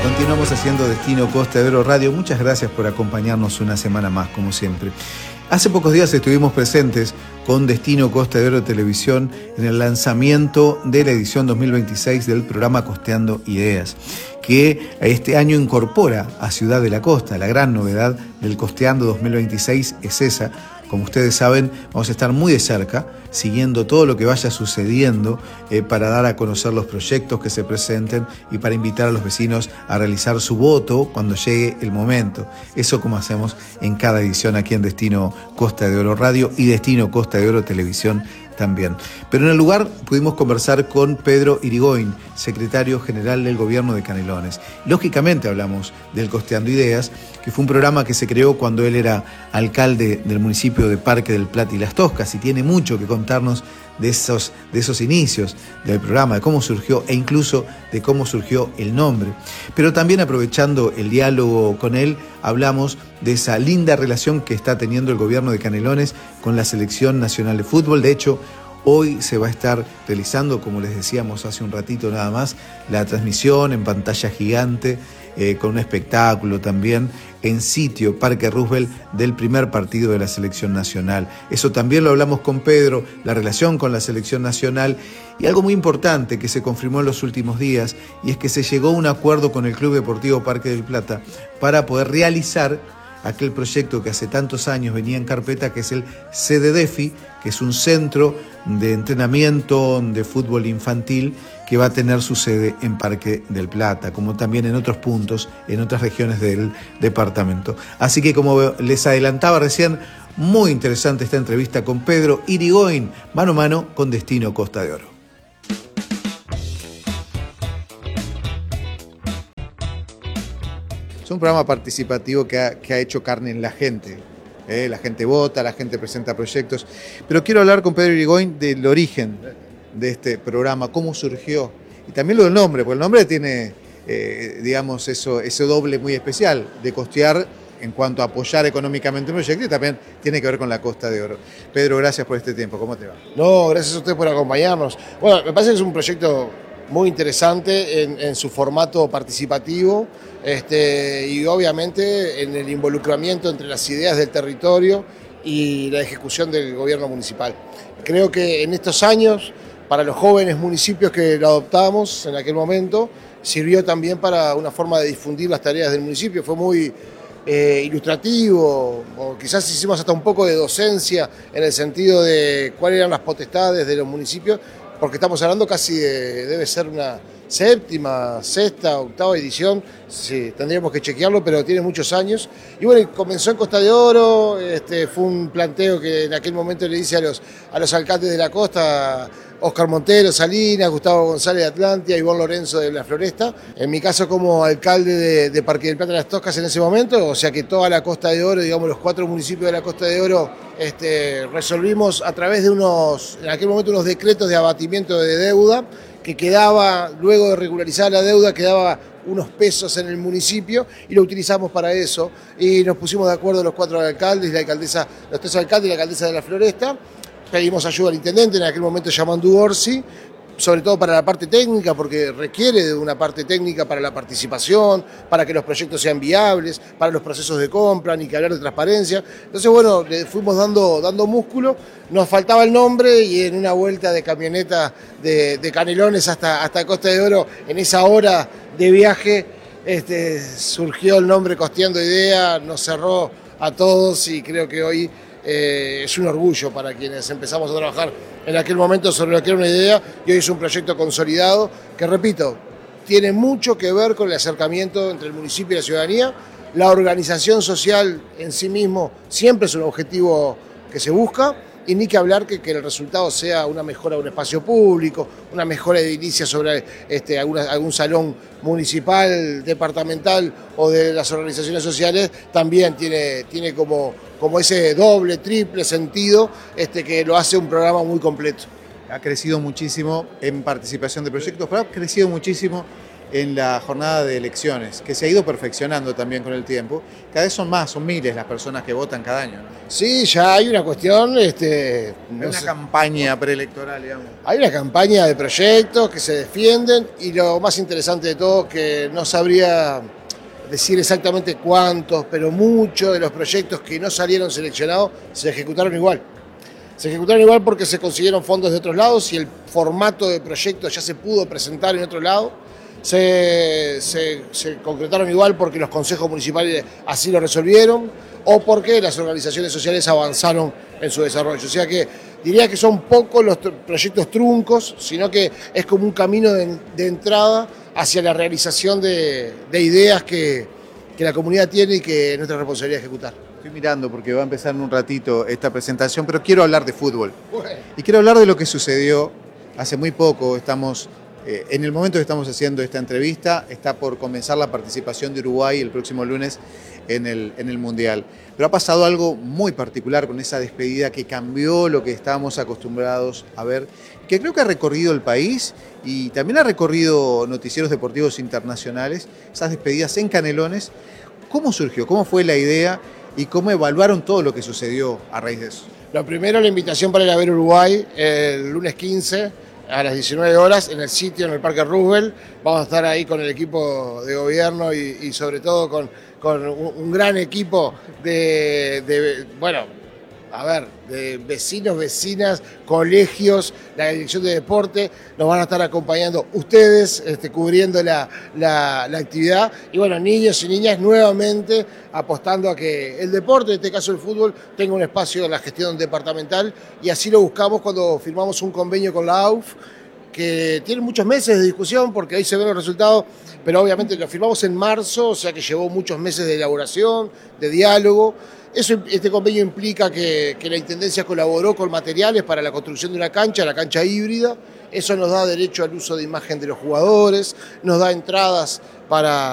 Continuamos haciendo Destino Costa de Oro Radio. Muchas gracias por acompañarnos una semana más, como siempre. Hace pocos días estuvimos presentes con Destino Costa de Oro Televisión en el lanzamiento de la edición 2026 del programa Costeando Ideas, que este año incorpora a Ciudad de la Costa. La gran novedad del Costeando 2026 es esa. Como ustedes saben, vamos a estar muy de cerca, siguiendo todo lo que vaya sucediendo para dar a conocer los proyectos que se presenten y para invitar a los vecinos a realizar su voto cuando llegue el momento. Eso como hacemos en cada edición aquí en Destino Costa de Oro Radio y Destino Costa de Oro Televisión también. Pero en el lugar pudimos conversar con Pedro Irigoyen, secretario general del gobierno de Canelones. Lógicamente hablamos del Costeando Ideas, que fue un programa que se creó cuando él era alcalde del municipio de Parque del Plata y Las Toscas, y tiene mucho que contarnos de esos inicios del programa, de cómo surgió e incluso de cómo surgió el nombre. Pero también, aprovechando el diálogo con él, hablamos de esa linda relación que está teniendo el gobierno de Canelones con la Selección Nacional de Fútbol. De hecho, hoy se va a estar realizando, como les decíamos hace un ratito nada más, la transmisión en pantalla gigante, con un espectáculo también en sitio Parque Roosevelt del primer partido de la Selección Nacional. Eso también lo hablamos con Pedro, la relación con la Selección Nacional, y algo muy importante que se confirmó en los últimos días, y es que se llegó a un acuerdo con el Club Deportivo Parque del Plata para poder realizar aquel proyecto que hace tantos años venía en carpeta, que es el CDDEFI, que es un centro de entrenamiento de fútbol infantil que va a tener su sede en Parque del Plata, como también en otros puntos, en otras regiones del departamento. Así que, como les adelantaba recién, muy interesante esta entrevista con Pedro Irigoyen, mano a mano con Destino Costa de Oro. Es un programa participativo que ha hecho carne en la gente. La gente vota, la gente presenta proyectos. Pero quiero hablar con Pedro Irigoyen del origen de este programa, cómo surgió. Y también lo del nombre, porque el nombre tiene, digamos, ese doble muy especial de costear en cuanto a apoyar económicamente un proyecto, y también tiene que ver con la Costa de Oro. Pedro, gracias por este tiempo. ¿Cómo te va? No, gracias a usted por acompañarnos. Bueno, me parece que es un proyecto muy interesante en su formato participativo, y obviamente en el involucramiento entre las ideas del territorio y la ejecución del gobierno municipal. Creo que en estos años, para los jóvenes municipios que lo adoptamos en aquel momento, sirvió también para una forma de difundir las tareas del municipio. Fue muy ilustrativo, o quizás hicimos hasta un poco de docencia en el sentido de cuáles eran las potestades de los municipios, porque estamos hablando casi debe ser una séptima, sexta, octava edición, sí, tendríamos que chequearlo, pero tiene muchos años. Y bueno, comenzó en Costa de Oro, fue un planteo que en aquel momento le hice a los alcaldes de la costa, Oscar Montero, Salinas, Gustavo González de Atlántida, Ivonne Lorenzo de La Floresta. En mi caso como alcalde de Parque del Plata y Las Toscas en ese momento, o sea que toda la Costa de Oro, digamos los 4 municipios de la Costa de Oro, resolvimos a través de en aquel momento unos decretos de abatimiento de deuda, que quedaba, luego de regularizar la deuda, quedaba unos pesos en el municipio y lo utilizamos para eso. Y nos pusimos de acuerdo los 4 alcaldes, los 3 alcaldes y la alcaldesa de La Floresta. Pedimos ayuda al intendente, en aquel momento Yamandu Orsi, sobre todo para la parte técnica, porque requiere de una parte técnica para la participación, para que los proyectos sean viables, para los procesos de compra, ni que hablar de transparencia. Entonces, bueno, le fuimos dando músculo, nos faltaba el nombre y en una vuelta de camioneta de Canelones hasta Costa de Oro, en esa hora de viaje, surgió el nombre Costeando Ideas, nos cerró a todos y creo que hoy es un orgullo para quienes empezamos a trabajar en aquel momento sobre lo que era una idea y hoy es un proyecto consolidado que, repito, tiene mucho que ver con el acercamiento entre el municipio y la ciudadanía. La organización social en sí mismo siempre es un objetivo que se busca, y ni que hablar que el resultado sea una mejora de un espacio público, una mejora edilicia sobre algún salón municipal, departamental o de las organizaciones sociales, también tiene como ese doble, triple sentido que lo hace un programa muy completo. Ha crecido muchísimo en participación de proyectos, pero ha crecido muchísimo en la jornada de elecciones, que se ha ido perfeccionando también con el tiempo. Cada vez son miles las personas que votan cada año, ¿no? Sí, ya hay una cuestión... Hay una campaña preelectoral, digamos. Hay una campaña de proyectos que se defienden y lo más interesante de todo que no sabría decir exactamente cuántos, pero muchos de los proyectos que no salieron seleccionados se ejecutaron igual. Se ejecutaron igual porque se consiguieron fondos de otros lados y el formato de proyecto ya se pudo presentar en otro lado. Se concretaron igual porque los consejos municipales así lo resolvieron o porque las organizaciones sociales avanzaron en su desarrollo. O sea que diría que son pocos los proyectos truncos, sino que es como un camino de entrada hacia la realización de ideas que la comunidad tiene y que es nuestra responsabilidad ejecutar. Estoy mirando porque va a empezar en un ratito esta presentación, pero quiero hablar de fútbol. Bueno. Y quiero hablar de lo que sucedió hace muy poco. Estamos, en el momento que estamos haciendo esta entrevista, está por comenzar la participación de Uruguay el próximo lunes en el Mundial. Pero ha pasado algo muy particular con esa despedida que cambió lo que estábamos acostumbrados a ver, que creo que ha recorrido el país y también ha recorrido noticieros deportivos internacionales, esas despedidas en Canelones. ¿Cómo surgió? ¿Cómo fue la idea? ¿Y cómo evaluaron todo lo que sucedió a raíz de eso? Lo primero, la invitación para ir a ver Uruguay el lunes 15 a las 19 horas en el sitio, en el Parque Roosevelt. Vamos a estar ahí con el equipo de gobierno y sobre todo con un gran equipo de vecinos, vecinas, colegios, la dirección de deporte. Nos van a estar acompañando ustedes, cubriendo la actividad. Y bueno, niños y niñas nuevamente apostando a que el deporte, en este caso el fútbol, tenga un espacio en la gestión departamental. Y así lo buscamos cuando firmamos un convenio con la AUF, que tiene muchos meses de discusión porque ahí se ven los resultados, pero obviamente lo firmamos en marzo, o sea que llevó muchos meses de elaboración, de diálogo. Este convenio implica que la Intendencia colaboró con materiales para la construcción de una cancha, la cancha híbrida. Eso nos da derecho al uso de imagen de los jugadores, nos da entradas para